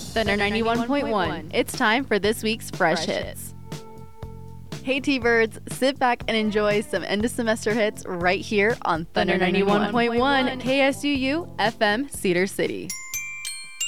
Thunder 91.1. It's time for this week's Fresh Hits. Hey T-Birds, sit back and enjoy some end of semester hits right here on Thunder 91.1 KSUU FM Cedar City.